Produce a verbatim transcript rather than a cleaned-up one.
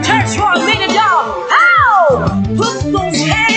church for a minute, y'all. How? Put those hands